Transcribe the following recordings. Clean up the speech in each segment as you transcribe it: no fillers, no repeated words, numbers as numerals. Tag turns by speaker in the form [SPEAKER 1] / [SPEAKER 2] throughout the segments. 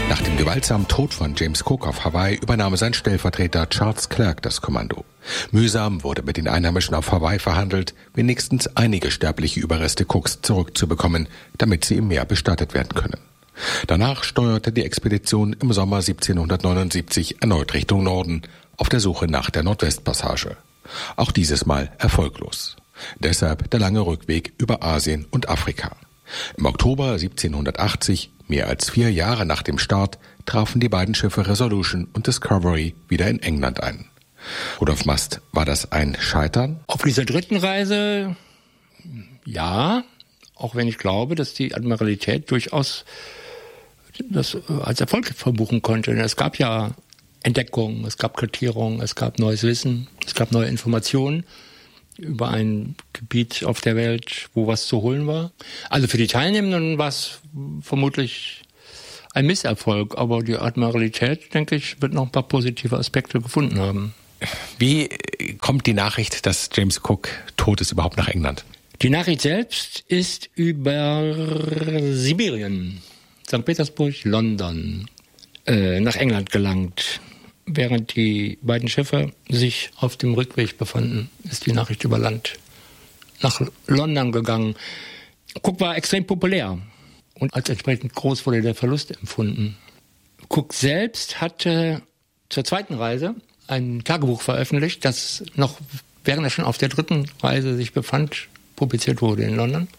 [SPEAKER 1] Nach dem gewaltsamen Tod von James Cook auf Hawaii übernahm sein Stellvertreter Charles Clerk das Kommando. Mühsam wurde mit den Einheimischen auf Hawaii verhandelt, wenigstens einige sterbliche Überreste Cooks zurückzubekommen, damit sie im Meer bestattet werden können. Danach steuerte die Expedition im Sommer 1779 erneut Richtung Norden, auf der Suche nach der Nordwestpassage. Auch dieses Mal erfolglos. Deshalb der lange Rückweg über Asien und Afrika. Im Oktober 1780, mehr als 4 Jahre nach dem Start, trafen die beiden Schiffe Resolution und Discovery wieder in England ein. Rudolf Mast, war das ein Scheitern?
[SPEAKER 2] Auf dieser dritten Reise, ja, auch wenn ich glaube, dass die Admiralität durchaus das als Erfolg verbuchen konnte. Es gab ja Entdeckungen, es gab Kartierungen, es gab neues Wissen, es gab neue Informationen über ein Gebiet auf der Welt, wo was zu holen war. Also für die Teilnehmenden war es vermutlich ein Misserfolg, aber die Admiralität, denke ich, wird noch ein paar positive Aspekte gefunden haben.
[SPEAKER 1] Wie kommt die Nachricht, dass James Cook tot ist, überhaupt nach England?
[SPEAKER 2] Die Nachricht selbst ist über Sibirien, St. Petersburg, London, nach England gelangt. Während die beiden Schiffe sich auf dem Rückweg befanden, ist die Nachricht über Land nach London gegangen. Cook war extrem populär und als entsprechend groß wurde der Verlust empfunden. Cook selbst hatte zur zweiten Reise ein Tagebuch veröffentlicht, das noch, während er schon auf der dritten Reise sich befand, publiziert wurde in London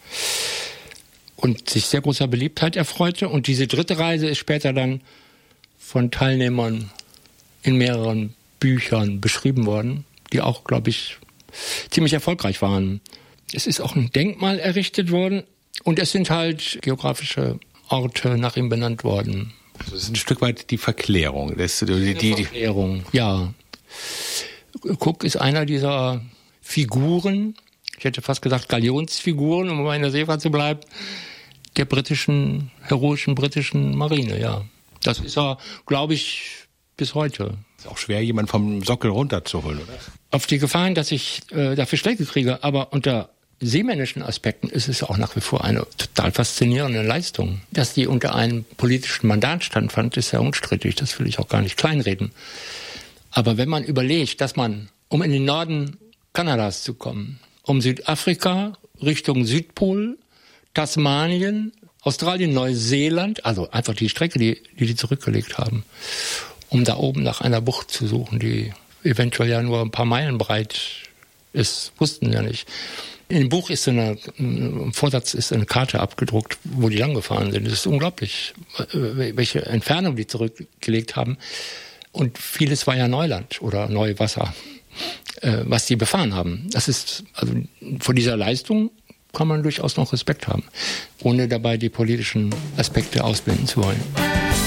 [SPEAKER 2] und sich sehr großer Beliebtheit erfreute. Und diese dritte Reise ist später dann von Teilnehmern in mehreren Büchern beschrieben worden, die auch, glaube ich, ziemlich erfolgreich waren. Es ist auch ein Denkmal errichtet worden und es sind halt geografische Orte nach ihm benannt worden.
[SPEAKER 1] Das ist ein Stück weit die Verklärung. Die
[SPEAKER 2] Verklärung, ja. Cook ist einer dieser Figuren, ich hätte fast gesagt Galionsfiguren, um bei einer Seefahrt zu bleiben, der heroischen britischen Marine, ja. Das ist er, glaube ich, bis heute.
[SPEAKER 1] Ist auch schwer, jemanden vom Sockel runterzuholen, oder?
[SPEAKER 2] Auf die Gefahr hin, dass ich dafür Schläge kriege, aber unter seemännischen Aspekten ist es auch nach wie vor eine total faszinierende Leistung. Dass die unter einem politischen Mandat standfand, ist ja unstrittig, das will ich auch gar nicht kleinreden. Aber wenn man überlegt, dass man, um in den Norden Kanadas zu kommen, um Südafrika Richtung Südpol, Tasmanien, Australien, Neuseeland, also einfach die Strecke, die zurückgelegt haben, um da oben nach einer Bucht zu suchen, die eventuell ja nur ein paar Meilen breit ist, wussten wir nicht. In dem Buch ist im Vorsatz ist eine Karte abgedruckt, wo die langgefahren sind. Das ist unglaublich, welche Entfernung die zurückgelegt haben. Und vieles war ja Neuland oder Neuwasser, was die befahren haben. Das ist, also vor dieser Leistung kann man durchaus noch Respekt haben, ohne dabei die politischen Aspekte ausblenden zu wollen.